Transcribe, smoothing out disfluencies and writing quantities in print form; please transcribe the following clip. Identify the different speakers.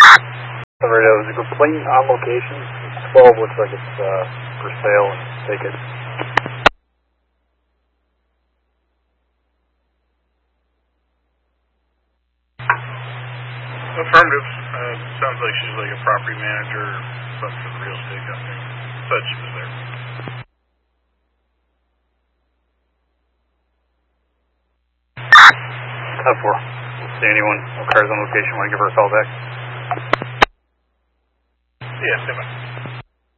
Speaker 1: Radio, is a complaint on location. 12 looks like it's for sale and take it.
Speaker 2: Affirmative. Sounds like she's like a property manager or something for the real estate company. Said she was there.
Speaker 1: 4. See anyone? No cars on location. Want to give her a call back?
Speaker 2: Yeah, stand by.